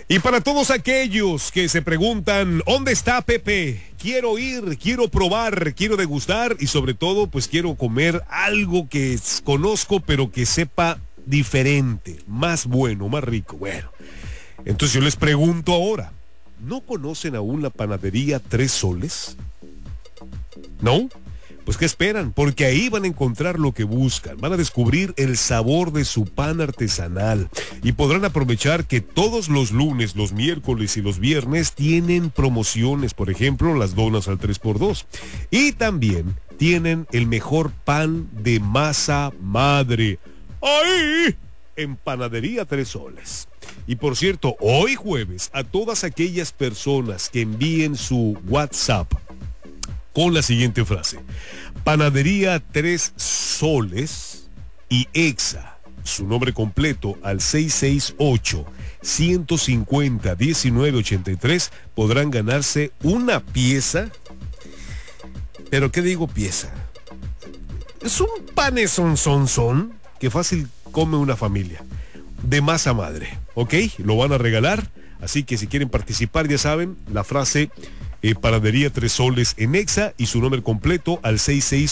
Y para todos aquellos que se preguntan, ¿dónde está Pepe? Quiero ir, quiero probar, quiero degustar y sobre todo, pues quiero comer algo que conozco, pero que sepa diferente, más bueno, más rico. Bueno, entonces yo les pregunto ahora, ¿no conocen aún la panadería Tres Soles? ¿No? Pues ¿qué esperan? Porque ahí van a encontrar lo que buscan, van a descubrir el sabor de su pan artesanal y podrán aprovechar que todos los lunes, los miércoles y los viernes tienen promociones, por ejemplo, las donas al 3x2. Y también tienen el mejor pan de masa madre. ¡Ahí! En Panadería Tres Soles. Y por cierto, hoy jueves, a todas aquellas personas que envíen su WhatsApp con la siguiente frase: Panadería Tres Soles y Exa, su nombre completo, al 668-150-1983, podrán ganarse una pieza. ¿Pero qué digo pieza? Es un panezonzonzón que fácil come una familia, de masa madre, ¿ok? Lo van a regalar, así que si quieren participar, ya saben, la frase Panadería Tres Soles en Exa y su nombre completo al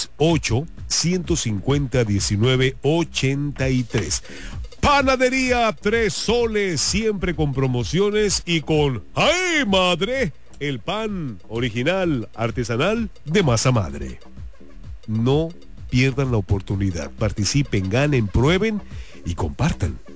668-150-1983. Panadería Tres Soles, siempre con promociones y con ¡ay, madre! El pan original, artesanal, de masa madre. No pierdan la oportunidad. Participen, ganen, prueben y compartan.